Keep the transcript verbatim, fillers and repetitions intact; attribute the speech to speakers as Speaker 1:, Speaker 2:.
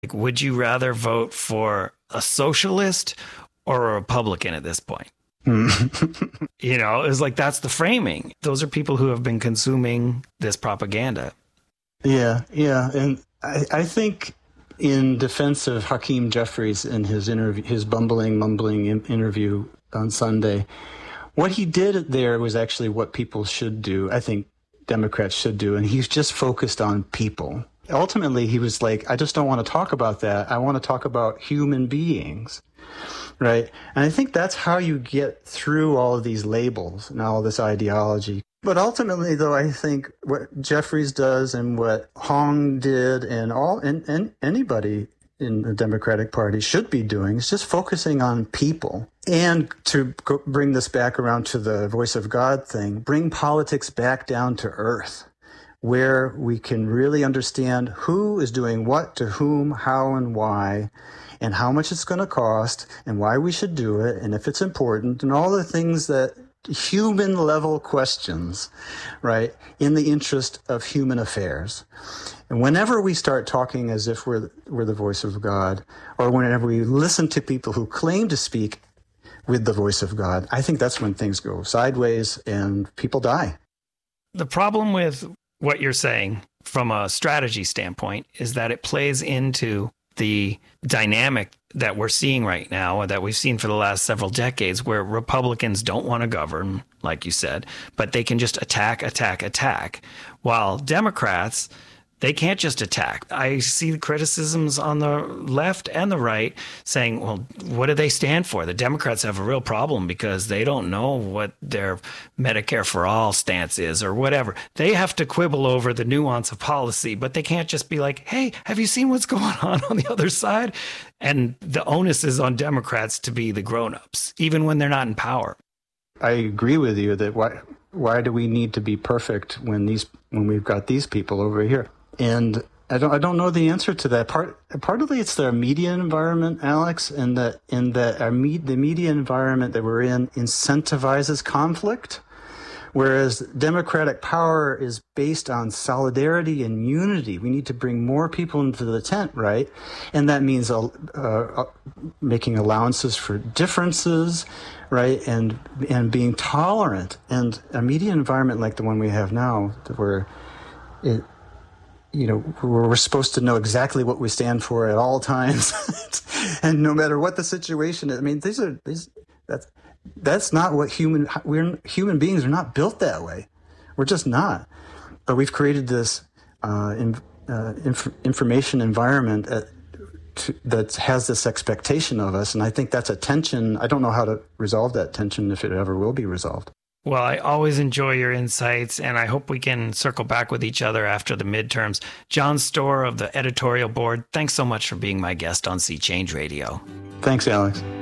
Speaker 1: Like, would you rather vote for a socialist or a Republican at this point? You know, it's like that's the framing. Those are people who have been consuming this propaganda.
Speaker 2: Yeah, yeah. And I, I think in defense of Hakeem Jeffries in his interview, his bumbling, mumbling in- interview on Sunday, what he did there was actually what people should do. I think Democrats should do. And he's just focused on people. Ultimately, he was like, I just don't want to talk about that. I want to talk about human beings, right? And I think that's how you get through all of these labels and all this ideology. But ultimately, though, I think what Jeffries does and what Hong did and all and, and anybody in the Democratic Party should be doing is just focusing on people. And to go, bring this back around to the voice of God thing, bring politics back down to earth, where we can really understand who is doing what to whom, how, and why, and how much it's going to cost, and why we should do it, and if it's important, and all the things that human level questions, right, in the interest of human affairs. And whenever we start talking as if we're, we're the voice of God, or whenever we listen to people who claim to speak with the voice of God, I think that's when things go sideways and people die.
Speaker 1: The problem with what you're saying from a strategy standpoint is that it plays into the dynamic that we're seeing right now, that we've seen for the last several decades, where Republicans don't want to govern, like you said, but they can just attack, attack, attack, while Democrats, they can't just attack. I see criticisms on the left and the right saying, well, what do they stand for? The Democrats have a real problem because they don't know what their Medicare for all stance is or whatever. They have to quibble over the nuance of policy, but they can't just be like, hey, have you seen what's going on on the other side? And the onus is on Democrats to be the grown-ups, even when they're not in power.
Speaker 2: I agree with you that why why do we need to be perfect when these when we've got these people over here? And I don't I don't know the answer to that. Part partly it's the media environment, Alex, and that in that our me, the media environment that we're in incentivizes conflict, whereas democratic power is based on solidarity and unity. We need to bring more people into the tent, right? And that means uh, uh, making allowances for differences, right? And and being tolerant. And a media environment like the one we have now, where it you know, we're supposed to know exactly what we stand for at all times, and no matter what the situation is. I mean, these are these. That's that's not what human we're human beings are not built that way. We're just not. But we've created this uh, in, uh, inf- information environment at, to, that has this expectation of us, and I think that's a tension. I don't know how to resolve that tension, if it ever will be resolved.
Speaker 1: Well, I always enjoy your insights, and I hope we can circle back with each other after the midterms. John Storr of the editorial board, thanks so much for being my guest on Sea Change Radio.
Speaker 2: Thanks, Alex.